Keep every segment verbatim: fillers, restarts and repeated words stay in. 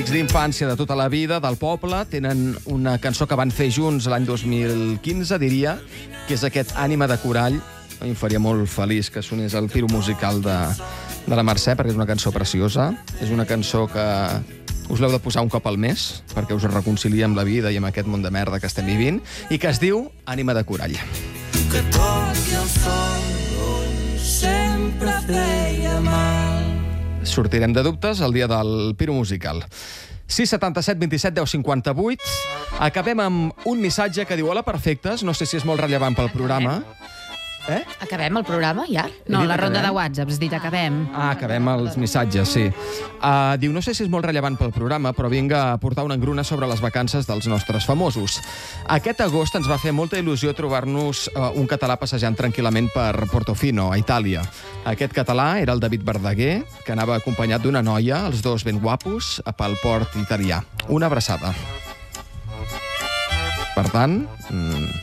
D'infància de tota la vida, del poble, tenen una cançó que van fer junts l'any dos mil quinze, diria, que és aquest Ànima de corall. A mi em faria molt feliç que sonés el piro musical de, de la Mercè, perquè és una cançó preciosa. És una cançó que us l'heu de posar un cop al mes, perquè us reconcilia amb la vida i amb aquest món de merda que estem vivint, i que es diu Ànima de corall. Que toqui el sol on sempre feia mal. Sortirem de dubtes el dia del piro musical. sis setanta-set vint-i-set deu cinquanta-vuit. Acabem amb un missatge que diu: hola, perfectes, no sé si és molt rellevant pel programa. Eh? Acabem el programa, ja? No, dit la ronda acabem? de WhatsApp, has dit acabem. Ah, acabem els missatges, sí. Uh, diu, no sé si és molt rellevant pel programa, però vinc a portar una engruna sobre les vacances dels nostres famosos. Aquest agost ens va fer molta il·lusió trobar-nos uh, un català passejant tranquil·lament per Portofino, a Itàlia. Aquest català era el David Verdaguer, que anava acompanyat d'una noia, els dos ben guapos, pel port italià. Una abraçada. Per tant... Mm,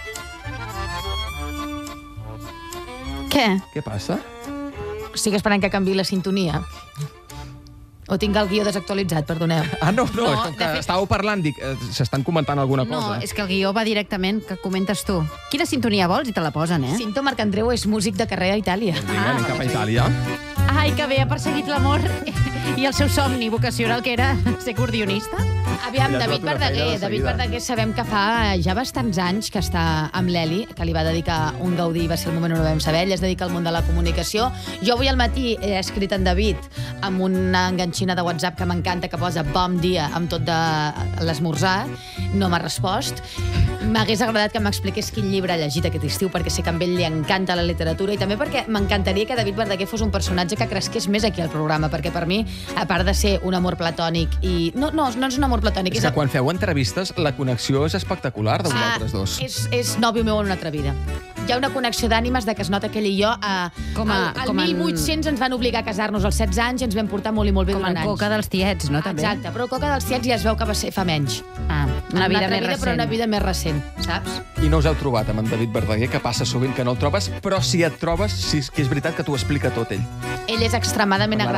Què? què passa? Estic esperant que canviï la sintonia. O tinc el guió desactualitzat, perdoneu. Ah, no, no, No, no que de fet- estàveu parlant, dic, eh, s'estan comentant alguna No, cosa. és que el guió va directament, que comentes tu. Quina sintonia vols? I te la posen, eh? Cinto Marcandreu és músic de carrer a Itàlia. Vinga, anem cap a Itàlia. Ai, que bé, ha perseguit l'amor i el seu somni vocacional, que era ser cordionista. Aviam, Ja David trobo una feina Verdaguer. de David seguida. Verdaguer sabem que fa ja bastants anys que està amb l'Eli, que li va dedicar un Gaudí, va ser el moment on ho vam saber. Ell es dedica al món de la comunicació. Jo avui al matí he escrit en David amb una enganxina de WhatsApp que m'encanta, que posa bon dia amb tot de l'esmorzar. No m'ha respost. M'hagués agradat que m'expliqués quin llibre ha llegit aquest estiu, perquè sé que a ell li encanta la literatura, i també perquè m'encantaria que David Verdaguer fos un personatge que cresqués més aquí al programa, perquè per mi, a part de ser un amor platònic i... No, no, no és un amor platònic. És que quan feu entrevistes, la connexió és espectacular de vosaltres dos. Ah, és, és nòvio meu en una altra vida. Hi ha una connexió d'ànimes de que es nota que ell i jo... Eh, Com a- al, al com en- mil vuit-cents ens van obligar a casar-nos als setze anys i ens vam portar molt i molt bé Com durant en anys. Coca dels tiets, no? També? Exacte, però Coca dels tiets ja es veu que va ser fa menys. Ah, una En vida altra més vida, recent. però una vida més recent, saps? I no us heu trobat amb en David Verdaguer, que passa sovint que no el trobes, però si et trobes, sí que és veritat que t'ho explica tot ell. Ell és extremadament agradable.